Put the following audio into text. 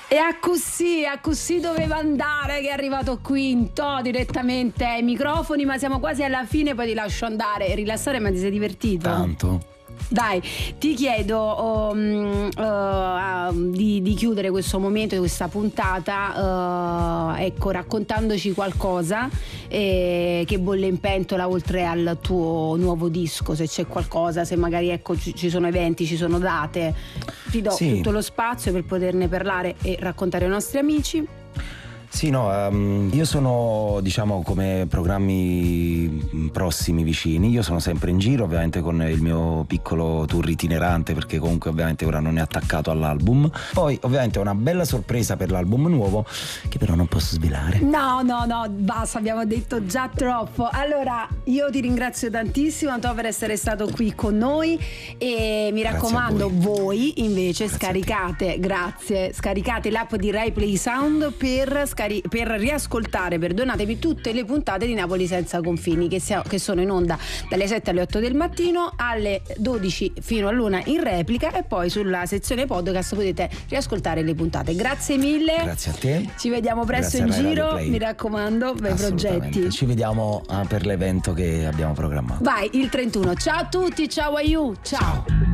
E a così doveva andare, che è arrivato qui in direttamente ai microfoni, ma siamo quasi alla fine, poi ti lascio andare e rilassare, ma ti sei divertito? Tanto. Dai, ti chiedo di chiudere questo momento, di questa puntata, ecco, raccontandoci qualcosa che bolle in pentola oltre al tuo nuovo disco, se c'è qualcosa, se magari ecco ci sono eventi, ci sono date, ti do tutto lo spazio per poterne parlare e raccontare ai nostri amici. Sì, no, io sono, diciamo, come programmi prossimi vicini, io sono sempre in giro, ovviamente con il mio piccolo tour itinerante, perché comunque ovviamente ora non è attaccato all'album. Poi ovviamente ho una bella sorpresa per l'album nuovo, che però non posso svelare. No, basta, abbiamo detto già troppo. Allora, io ti ringrazio tantissimo, Antonio, per essere stato qui con noi e mi raccomando, voi invece scaricate l'app di Rai Play Sound per riascoltare, perdonatemi, tutte le puntate di Napoli Senza Confini che sono in onda dalle 7 alle 8 del mattino, alle 12 fino all'1 in replica, e poi sulla sezione podcast potete riascoltare le puntate. Grazie mille. Grazie a te. Ci vediamo presto in giro, mi raccomando, bei progetti. Ci vediamo per l'evento che abbiamo programmato. Vai, il 31. Ciao a tutti, ciao Aiu, ciao.